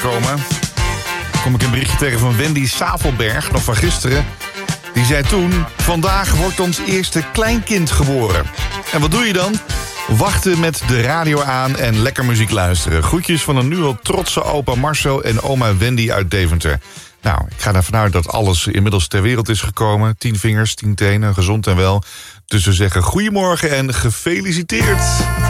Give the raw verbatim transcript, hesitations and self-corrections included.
komen. Kom ik een berichtje tegen van Wendy Savelberg, nog van gisteren. Die zei toen, vandaag wordt ons eerste kleinkind geboren. En wat doe je dan? Wachten met de radio aan en lekker muziek luisteren. Groetjes van een nu al trotse opa Marcel en oma Wendy uit Deventer. Nou, ik ga ervan uit dat alles inmiddels ter wereld is gekomen. Tien vingers, tien tenen, gezond en wel. Dus we zeggen goedemorgen en gefeliciteerd.